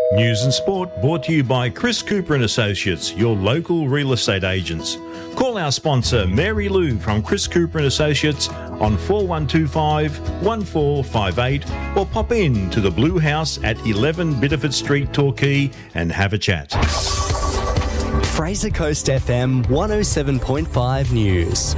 News and sport brought to you by Chris Cooper and Associates, your local real estate agents. Call our sponsor Mary Lou from Chris Cooper and Associates on 4125 1458 or pop in to the Blue House at 11 Bitterford Street, Torquay and have a chat. Fraser Coast FM 107.5 News.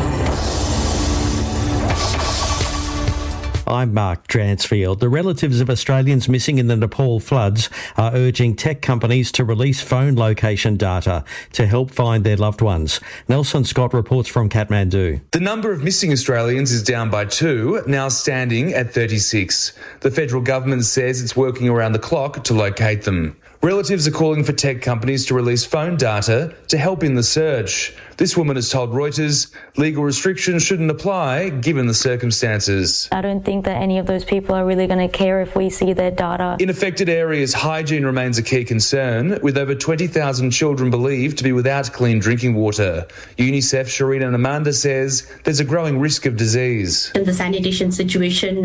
I'm Mark Dransfield. The relatives of Australians missing in the Nepal floods are urging tech companies to release phone location data to help find their loved ones. Nelson Scott reports from Kathmandu. The number of missing Australians is down by 2, now standing at 36. The federal government says it's working around the clock to locate them. Relatives are calling for tech companies to release phone data to help in the search. This woman has told Reuters legal restrictions shouldn't apply given the circumstances. I don't think that any of those people are really going to care if we see their data. In affected areas, hygiene remains a key concern, with over 20,000 children believed to be without clean drinking water. UNICEF Sharina Namanda says there's a growing risk of disease. The sanitation situation,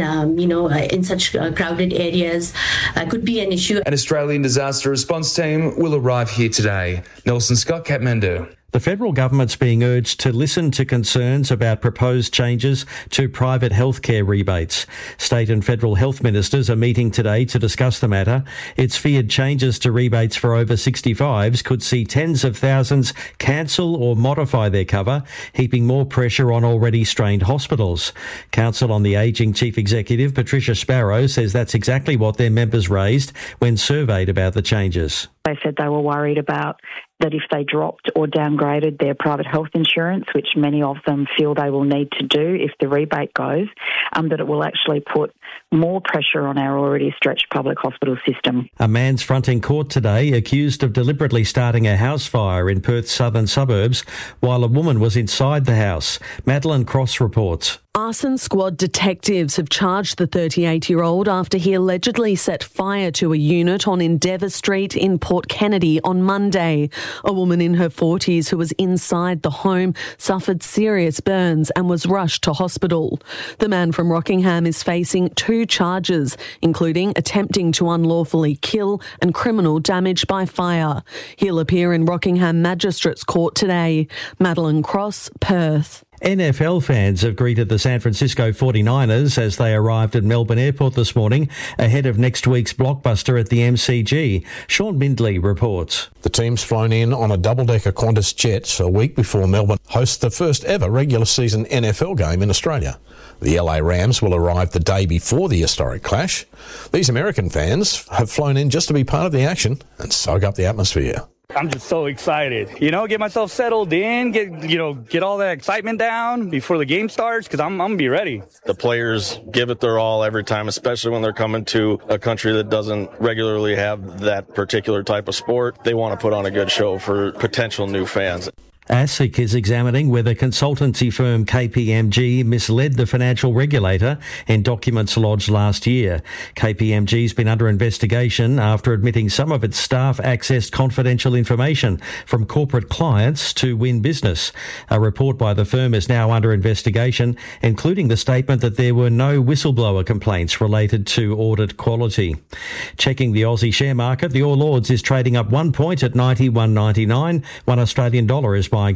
in such crowded areas could be an issue. An Australian disaster response team will arrive here today. Nelson Scott, Kathmandu. The federal government's being urged to listen to concerns about proposed changes to private healthcare rebates. State and federal health ministers are meeting today to discuss the matter. It's feared changes to rebates for over 65s could see tens of thousands cancel or modify their cover, heaping more pressure on already strained hospitals. Council on the Ageing Chief Executive Patricia Sparrow says that's exactly what their members raised when surveyed about the changes. They said they were worried about that if they dropped or downgraded their private health insurance, which many of them feel they will need to do if the rebate goes, that it will actually put more pressure on our already stretched public hospital system. A man's fronting court today accused of deliberately starting a house fire in Perth's southern suburbs while a woman was inside the house. Madeline Cross reports. Arson Squad detectives have charged the 38-year-old after he allegedly set fire to a unit on Endeavour Street in Port Kennedy on Monday. A woman in her 40s who was inside the home suffered serious burns and was rushed to hospital. The man from Rockingham is facing 2 charges, including attempting to unlawfully kill and criminal damage by fire. He'll appear in Rockingham Magistrates Court today. Madeline Cross, Perth. NFL fans have greeted the San Francisco 49ers as they arrived at Melbourne Airport this morning ahead of next week's blockbuster at the MCG. Sean Bindley reports. The team's flown in on a double-decker Qantas jet a week before Melbourne hosts the first ever regular season NFL game in Australia. The LA Rams will arrive the day before the historic clash. These American fans have flown in just to be part of the action and soak up the atmosphere. I'm just so excited, get myself settled in, get all that excitement down before the game starts because I'm going to be ready. The players give it their all every time, especially when they're coming to a country that doesn't regularly have that particular type of sport. They want to put on a good show for potential new fans. ASIC is examining whether consultancy firm KPMG misled the financial regulator in documents lodged last year. KPMG's been under investigation after admitting some of its staff accessed confidential information from corporate clients to win business. A report by the firm is now under investigation, including the statement that there were no whistleblower complaints related to audit quality. Checking the Aussie share market, the All Ords is trading up 1 point at 91.99. $1 Australian dollar is buying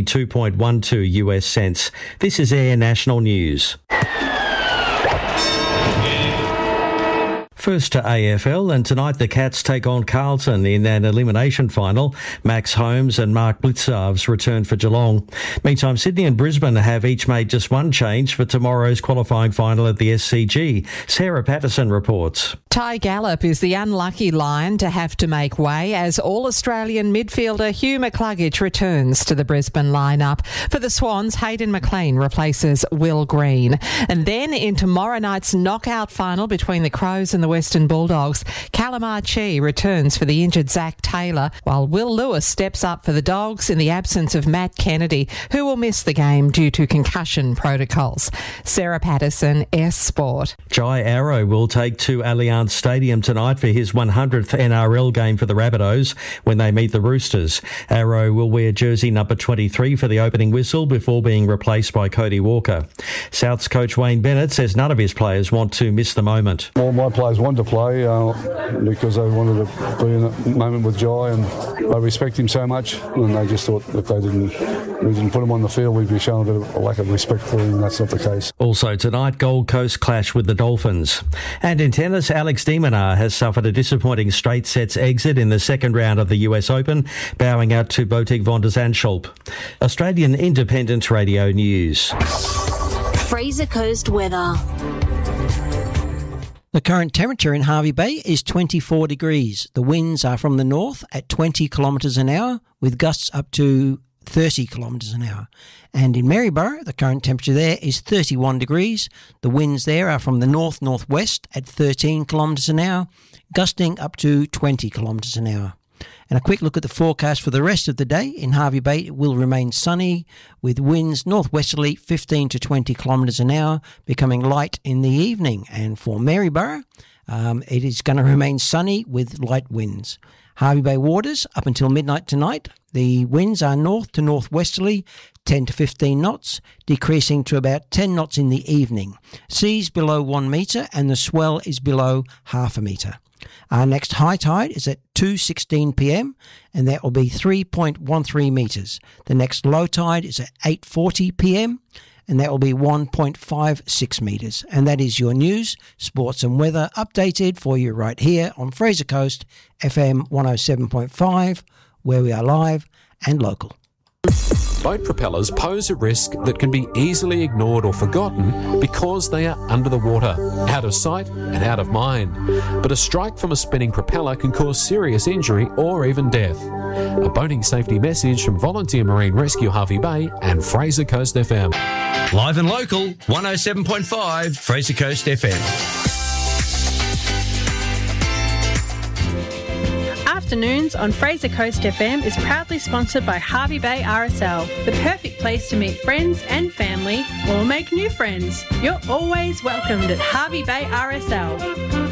72.12 US cents. This is Air National News. First to AFL, and tonight the Cats take on Carlton in an elimination final. Max Holmes and Mark Blitzarves return for Geelong. Meantime, Sydney and Brisbane have each made just one change for tomorrow's qualifying final at the SCG. Sarah Patterson reports. Ty Gallop is the unlucky Lion to have to make way as All-Australian midfielder Hugh McCluggage returns to the Brisbane lineup. For the Swans, Hayden McLean replaces Will Green. And then in tomorrow night's knockout final between the Crows and the Western Bulldogs, Callum Archie returns for the injured Zach Taylor, while Will Lewis steps up for the Dogs in the absence of Matt Kennedy, who will miss the game due to concussion protocols. Sarah Patterson, S Sport. Jai Arrow will take to Allianz Stadium tonight for his 100th NRL game for the Rabbitohs when they meet the Roosters. Arrow will wear jersey number 23 for the opening whistle before being replaced by Cody Walker. South's coach Wayne Bennett says none of his players want to miss the moment. All my players wanted to play because they wanted to be in a moment with Jai, and they respect him so much, and they just thought if we didn't put him on the field, we'd be showing a bit of a lack of respect for him. That's not the case. Also tonight, Gold Coast clash with the Dolphins. And in tennis, Alex de Minaur has suffered a disappointing straight sets exit in the second round of the US Open, bowing out to Botic von der Zandschulp. Australian Independent Radio News. Fraser Coast weather. The current temperature in Hervey Bay is 24 degrees. The winds are from the north at 20 kilometres an hour, with gusts up to 30 kilometres an hour. And in Maryborough, the current temperature there is 31 degrees. The winds there are from the north-northwest at 13 kilometres an hour, gusting up to 20 kilometres an hour. And a quick look at the forecast for the rest of the day. In Hervey Bay, it will remain sunny with winds northwesterly 15 to 20 kilometres an hour, becoming light in the evening. And for Maryborough, it is going to remain sunny with light winds. Hervey Bay waters up until midnight tonight. The winds are north to northwesterly 10 to 15 knots, decreasing to about 10 knots in the evening. Seas below 1 metre and the swell is below half a metre. Our next high tide is at 2:16 p.m. and that will be 3.13 metres. The next low tide is at 8:40 p.m. and that will be 1.56 metres. And that is your news, sports and weather updated for you right here on Fraser Coast FM 107.5, where we are live and local. Boat propellers pose a risk that can be easily ignored or forgotten because they are under the water, out of sight and out of mind. But a strike from a spinning propeller can cause serious injury or even death. A boating safety message from Volunteer Marine Rescue Hervey Bay and Fraser Coast FM. Live and local, 107.5 Fraser Coast FM. Afternoons on Fraser Coast FM is proudly sponsored by Hervey Bay RSL, the perfect place to meet friends and family or make new friends. You're always welcomed at Hervey Bay RSL.